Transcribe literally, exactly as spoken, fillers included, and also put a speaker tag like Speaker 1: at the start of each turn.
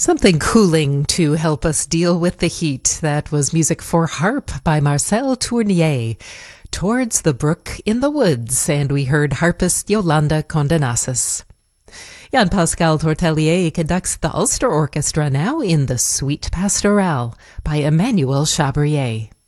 Speaker 1: Something cooling to help us deal with the heat. That was music for harp by Marcel Tournier, Towards the Brook in the Woods, and we heard harpist Yolanda Condenasis. Jan-Pascal Tortelier conducts the Ulster Orchestra now in the Suite Pastorale by Emmanuel Chabrier.